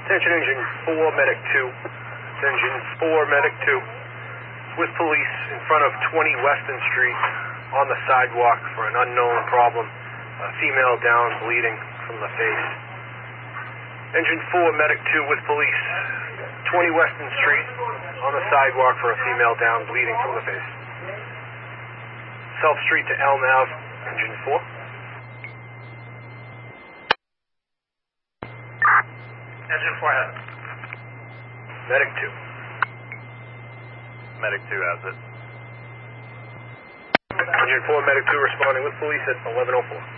Attention Engine 4, Medic 2. Engine 4, Medic 2. With police in front of 20 Weston Street on the sidewalk for an unknown problem. A female down, bleeding from the face. Engine 4, Medic 2 with police. 20 Weston Street on the sidewalk for a female down, bleeding from the face. South Street to Elm Ave, Engine 4. Engine 4 has it. Medic 2. Medic 2 has it. Engine 4, Medic 2 responding with police at 11:04.